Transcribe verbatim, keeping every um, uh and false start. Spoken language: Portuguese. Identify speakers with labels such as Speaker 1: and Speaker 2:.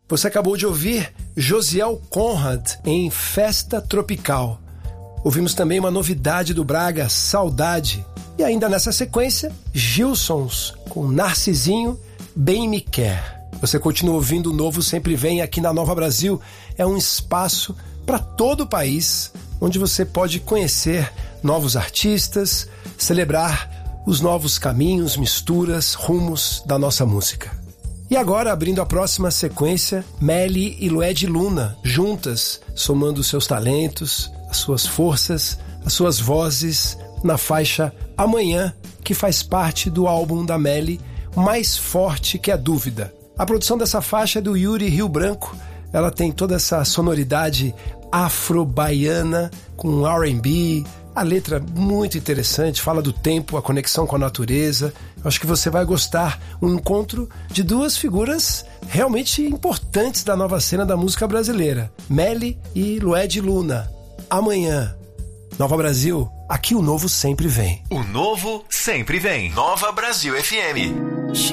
Speaker 1: Você acabou de ouvir Josiel Conrad em Festa Tropical. Ouvimos também uma novidade do Braga, Saudade. E ainda nessa sequência, Gilsons com Narcisinho, Bem Me Quer. Você continua ouvindo o Novo Sempre Vem aqui na Nova Brasil. É um espaço para todo o país, onde você pode conhecer novos artistas, celebrar os novos caminhos, misturas, rumos da nossa música. E agora, abrindo a próxima sequência, Melly e Lued Luna, juntas, somando seus talentos, as suas forças, as suas vozes, na faixa Amanhã, que faz parte do álbum da Melly, Mais Forte que a Dúvida. A produção dessa faixa é do Yuri Rio Branco. Ela tem toda essa sonoridade afro-baiana, com R and B, a letra muito interessante, fala do tempo, a conexão com a natureza. Eu acho que você vai gostar. Um encontro de duas figuras realmente importantes da nova cena da música brasileira. Melly e Lued Luna. Amanhã. Nova Brasil, aqui o novo sempre vem.
Speaker 2: O novo sempre vem. Nova Brasil F M.